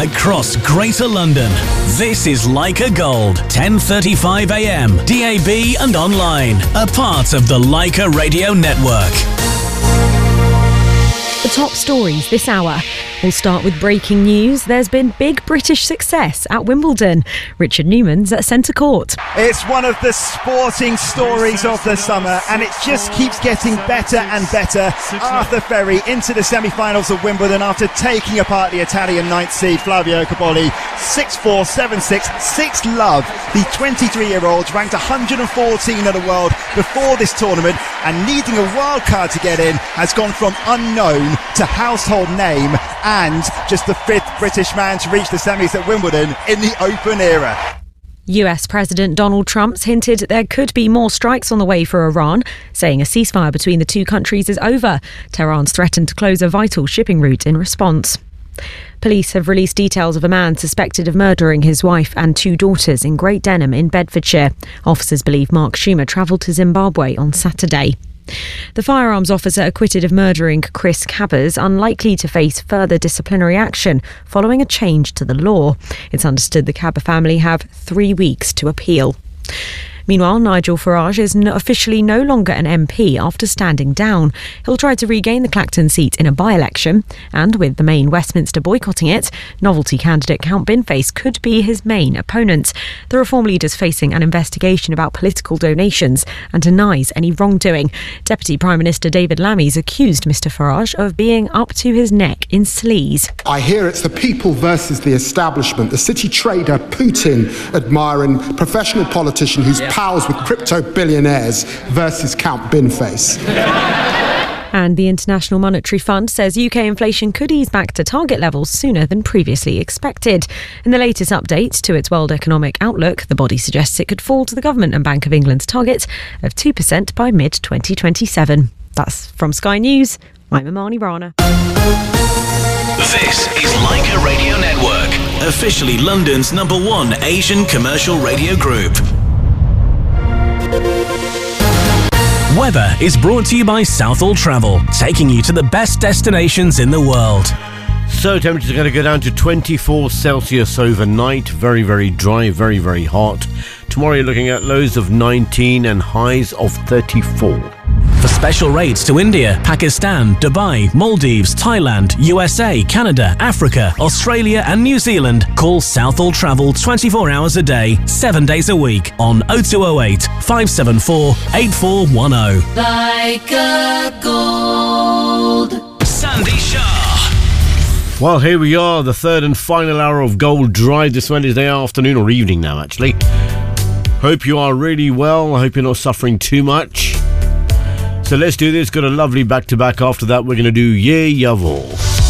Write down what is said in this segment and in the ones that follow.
across Greater London. This is Leica Gold, 10:35 a.m, DAB and online. A part of the Leica Radio Network. The top stories this hour. We'll start with breaking news. There's been big British success at Wimbledon. Richard Newman's at centre court. It's one of the sporting stories of the summer, and it just keeps getting better and better. Arthur Ferry into the semi-finals of Wimbledon after taking apart the Italian ninth seed Flavio Cobolli 6-4, 7-6, 6-love. The 23-year-old ranked 114 in the world before this tournament, and needing a wild card to get in has gone from unknown to household name, and just the fifth British man to reach the semis at Wimbledon in the Open era. US President Donald Trump's hinted there could be more strikes on the way for Iran, saying a ceasefire between the two countries is over. Tehran's threatened to close a vital shipping route in response. Police have released details of a man suspected of murdering his wife and two daughters in Great Denham in Bedfordshire. Officers believe Mark Schumer travelled to Zimbabwe on Saturday. The firearms officer acquitted of murdering Chris Cabbers unlikely to face further disciplinary action following a change to the law. It's understood the Cabber family have 3 weeks to appeal. Meanwhile, Nigel Farage is officially no longer an MP after standing down. He'll try to regain the Clacton seat in a by-election, and with the main Westminster boycotting it, novelty candidate Count Binface could be his main opponent. The Reform leader's facing an investigation about political donations and denies any wrongdoing. Deputy Prime Minister David Lammy's accused Mr Farage of being up to his neck in sleaze. I hear it's the people versus the establishment, the city trader Putin admiring professional politician who's pals with crypto billionaires versus Count Binface. And the International Monetary Fund says UK inflation could ease back to target levels sooner than previously expected. In the latest update to its World Economic Outlook, the body suggests it could fall to the Government and Bank of England's target of 2% by mid-2027. That's from Sky News. I'm Imani Rana. This is Leica Radio Network, officially London's #1 Asian commercial radio group. Weather is brought to you by Southall Travel, taking you to the best destinations in the world. So temperatures are going to go down to 24 Celsius overnight. Very, very dry, very, very hot. Tomorrow you're looking at lows of 19 and highs of 34. For special rates to India, Pakistan, Dubai, Maldives, Thailand, USA, Canada, Africa, Australia and New Zealand, call Southall Travel 24 hours a day, 7 days a week on 0208 574 8410. Leica Gold. Sandy Shah. Well, here we are, the third and final hour of Gold Drive this Wednesday afternoon, or evening now actually. Hope you are really well. I hope you're not suffering too much. So let's do this. Got a lovely back-to-back. After that, we're going to do Ye Yavor.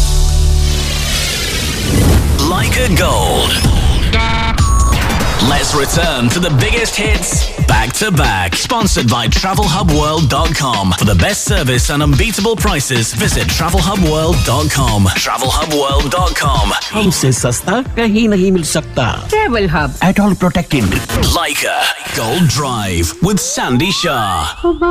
Leica Gold. Let's return to the biggest hits back-to-back. Sponsored by TravelHubWorld.com. For the best service and unbeatable prices, visit TravelHubWorld.com. TravelHubWorld.com. हमसे सस्ता कहीं नहीं मिल सकता. Travel Hub. At all protected. Leica Gold Drive with Sandy Shah.